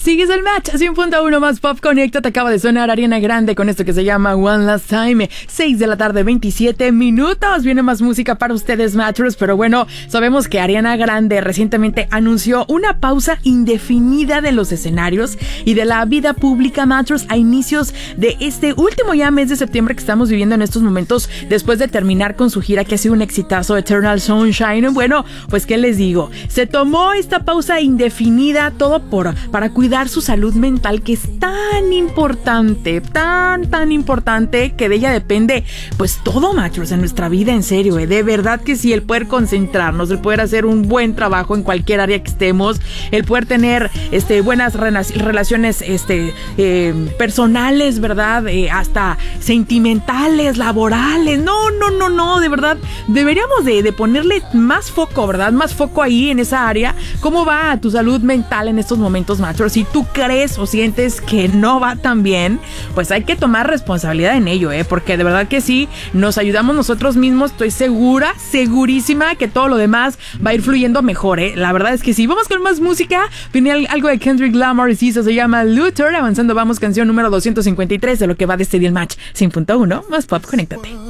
Sigues el match, 100.1 más pop. Conéctate, acaba de sonar Ariana Grande con esto que se llama One Last Time. 6 de la tarde, 27 minutos. Viene más música para ustedes, matchers. Pero bueno, sabemos que Ariana Grande recientemente anunció una pausa indefinida de los escenarios y de la vida pública, matchers, a inicios de este último ya mes de septiembre que estamos viviendo en estos momentos, después de terminar con su gira que ha sido un exitazo, Eternal Sunshine. Bueno, pues qué les digo, se tomó esta pausa indefinida, todo para cuidar su salud mental, que es tan importante, tan importante, que de ella depende pues todo, machos, en nuestra vida, en serio, de verdad que sí, el poder concentrarnos, el poder hacer un buen trabajo en cualquier área que estemos, el poder tener buenas relaciones personales, ¿verdad? Hasta sentimentales, laborales. No, de verdad, deberíamos de ponerle más foco, ¿verdad? Más foco ahí en esa área. ¿Cómo va tu salud mental en estos momentos, macho? Si tú crees o sientes que no va tan bien, pues hay que tomar responsabilidad en ello, porque de verdad que sí, nos ayudamos nosotros mismos. Estoy segurísima que todo lo demás va a ir fluyendo mejor, La verdad es que sí. Vamos con más música. Viene algo de Kendrick Lamar y sí, se llama Luther. Avanzando, vamos, canción número 253 de lo que va de este día el match. 100.1 más pop, conéctate.